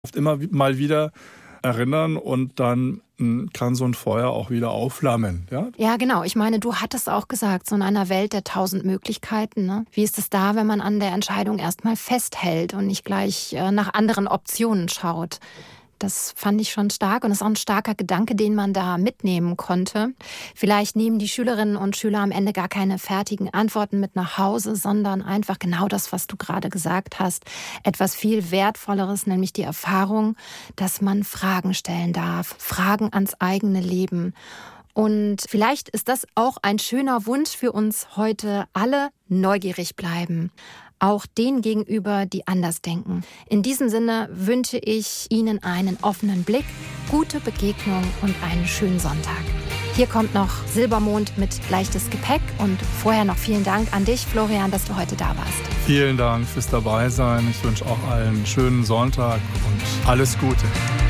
immer mal wieder erinnern und dann kann so ein Feuer auch wieder aufflammen. Ja? Ja, genau. Ich meine, du hattest auch gesagt, so in einer Welt der 1000 Möglichkeiten. Ne? Wie ist es da, wenn man an der Entscheidung erstmal festhält und nicht gleich nach anderen Optionen schaut? Das fand ich schon stark und das ist auch ein starker Gedanke, den man da mitnehmen konnte. Vielleicht nehmen die Schülerinnen und Schüler am Ende gar keine fertigen Antworten mit nach Hause, sondern einfach genau das, was du gerade gesagt hast. Etwas viel Wertvolleres, nämlich die Erfahrung, dass man Fragen stellen darf, Fragen ans eigene Leben. Und vielleicht ist das auch ein schöner Wunsch für uns heute alle: neugierig bleiben. Auch denen gegenüber, die anders denken. In diesem Sinne wünsche ich Ihnen einen offenen Blick, gute Begegnung und einen schönen Sonntag. Hier kommt noch Silbermond mit leichtes Gepäck und vorher noch vielen Dank an dich, Florian, dass du heute da warst. Vielen Dank fürs Dabeisein. Ich wünsche auch allen einen schönen Sonntag und alles Gute.